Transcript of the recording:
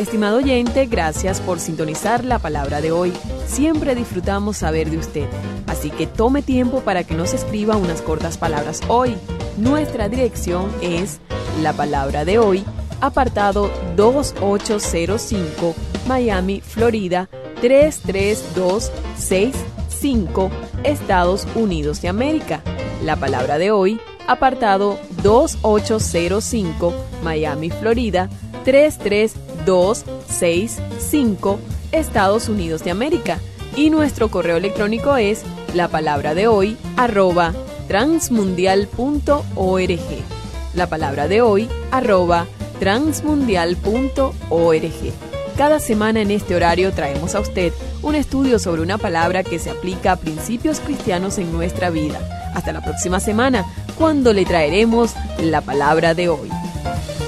Estimado oyente, gracias por sintonizar la palabra de hoy. Siempre disfrutamos saber de usted, así que tome tiempo para que nos escriba unas cortas palabras hoy. Nuestra dirección es La Palabra de Hoy, apartado 2805, Miami, Florida 33265, Estados Unidos de América. La Palabra de Hoy, apartado 2805, Miami, Florida 33265, Estados Unidos de América. Y nuestro correo electrónico es lapalabradehoy@transmundial.org. lapalabradehoy@transmundial.org. Cada semana en este horario traemos a usted un estudio sobre una palabra que se aplica a principios cristianos en nuestra vida. Hasta la próxima semana, cuando le traeremos la palabra de hoy.